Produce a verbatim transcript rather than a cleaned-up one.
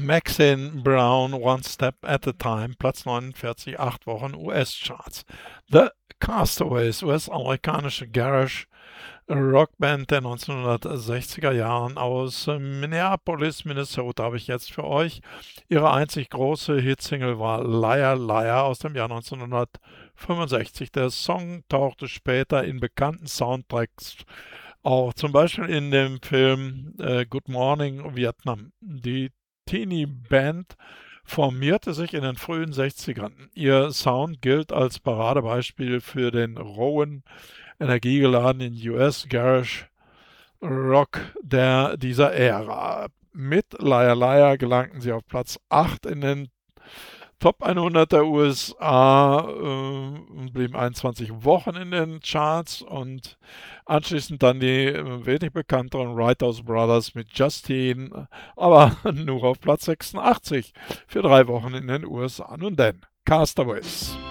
Maxine Brown, One Step at a Time, Platz neunundvierzig, acht Wochen U S-Charts. The Castaways, U S-amerikanische Garage Rockband der neunzehnhundertsechziger Jahren aus Minneapolis, Minnesota, habe ich jetzt für euch. Ihre einzig große Hitsingle war Liar Liar aus dem Jahr neunzehnhundertfünfundsechzig. Der Song tauchte später in bekannten Soundtracks auch, zum Beispiel in dem Film äh, Good Morning Vietnam. Die Teenie Band formierte sich in den frühen sechzigern. Ihr Sound gilt als Paradebeispiel für den rohen, energiegeladenen U S-Garage Rock der dieser Ära. Mit Liar Liar gelangten sie auf Platz acht in den Top hundert der U S A äh, und blieben einundzwanzig Wochen in den Charts und anschließend dann die äh, wenig bekannteren Wrighthouse Brothers mit Justine, aber nur auf Platz sechsundachtzig für drei Wochen in den U S A. Nun denn, Castaways.